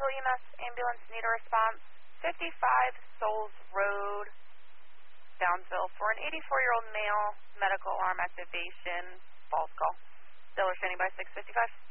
Central EMS ambulance need a response. 55 Souls Road, Downsville, for an 84-year-old male, medical arm activation, false call. Still standing by 655.